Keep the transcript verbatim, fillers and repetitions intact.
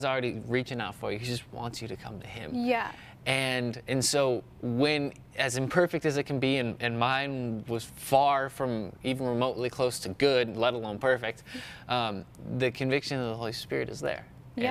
already reaching out for you. He just wants you to come to him. Yeah. And and so when, as imperfect as it can be, and, and mine was far from even remotely close to good, let alone perfect, um, the conviction of the Holy Spirit is there.